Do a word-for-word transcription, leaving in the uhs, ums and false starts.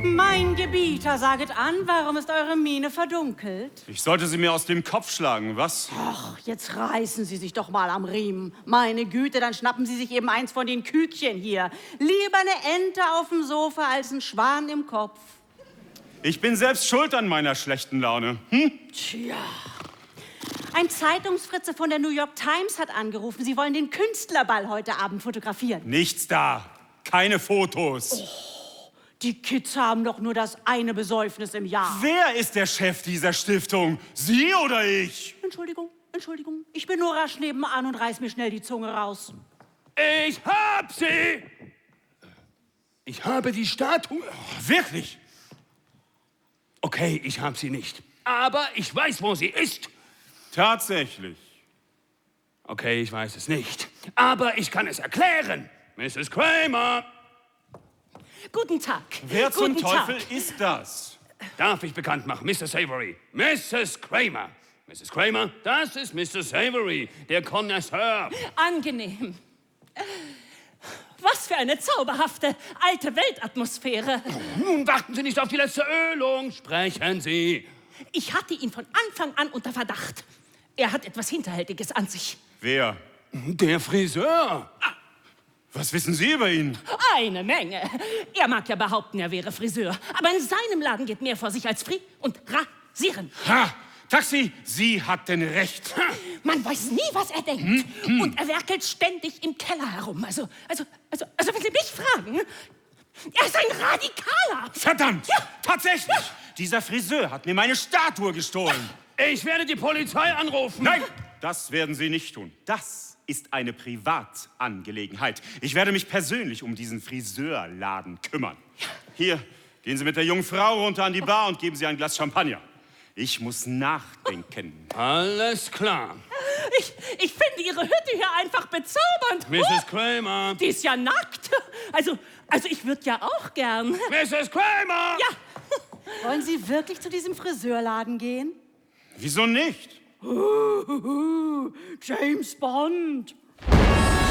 Mein Gebieter, saget an, warum ist eure Miene verdunkelt? Ich sollte sie mir aus dem Kopf schlagen, was? Ach, jetzt reißen Sie sich doch mal am Riemen. Meine Güte, dann schnappen Sie sich eben eins von den Kükchen hier. Lieber eine Ente auf dem Sofa als ein Schwan im Kopf. Ich bin selbst schuld an meiner schlechten Laune. Hm? Tja. Ein Zeitungsfritze von der New York Times hat angerufen, Sie wollen den Künstlerball heute Abend fotografieren. Nichts da. Keine Fotos. Oh, die Kids haben doch nur das eine Besäufnis im Jahr. Wer ist der Chef dieser Stiftung? Sie oder ich? Entschuldigung, Entschuldigung. Ich bin nur rasch nebenan und reiß mir schnell die Zunge raus. Ich hab sie! Ich habe die Statue. Wirklich? Okay, ich hab sie nicht. Aber ich weiß, wo sie ist. Tatsächlich. Okay, ich weiß es nicht. Aber ich kann es erklären. Misses Kramer. Guten Tag. Wer zum Guten Teufel Tag. ist das? Darf ich bekannt machen, Missus Avery. Misses Kramer. Misses Kramer, das ist Missus Avery, der Connoisseur. Angenehm. Was für eine zauberhafte alte Weltatmosphäre. Nun warten Sie nicht auf die letzte Ölung. Sprechen Sie. Ich hatte ihn von Anfang an unter Verdacht. Er hat etwas Hinterhältiges an sich. Wer? Der Friseur. Was wissen Sie über ihn? Eine Menge. Er mag ja behaupten, er wäre Friseur. Aber in seinem Laden geht mehr vor sich als Fri und Rasieren. Ha! Taxi, sie hat denn recht. Ha. Man weiß nie, was er denkt. Hm, hm. Und er werkelt ständig im Keller herum. Also, also, also, also, wenn Sie mich fragen, er ist ein Radikaler. Verdammt! Ja. Tatsächlich! Ja. Dieser Friseur hat mir meine Statue gestohlen. Ich werde die Polizei anrufen. Nein, das werden Sie nicht tun. Das ist eine Privatangelegenheit. Ich werde mich persönlich um diesen Friseurladen kümmern. Hier, gehen Sie mit der jungen Frau runter an die Bar und geben Sie ein Glas Champagner. Ich muss nachdenken. Alles klar. Ich, ich finde Ihre Hütte hier einfach bezaubernd. Misses Kramer. Die ist ja nackt. Also, also ich würde ja auch gern. Misses Kramer! Ja. Wollen Sie wirklich zu diesem Friseurladen gehen? Wieso nicht? Uh, James Bond.